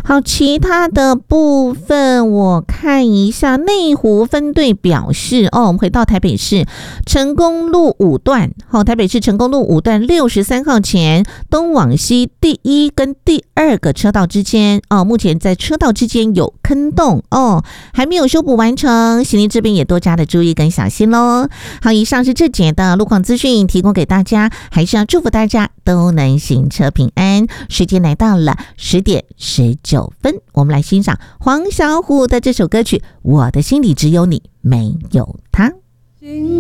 好，其他的部分我看一下，内湖分队表示，我们回到台北市成功路5段，台北市成功路5段63号前东往西第1跟第2个车道之间，目前在车道之间有坑洞还没有修补完成，行李这边也多加的注意跟小心咯。好，以上是这节的路况资讯提供给大家，还是要祝福大家都能行车平安。时间来到了10点19分，我们来欣赏黄小琥的这首歌曲《我的心里只有你没有他》。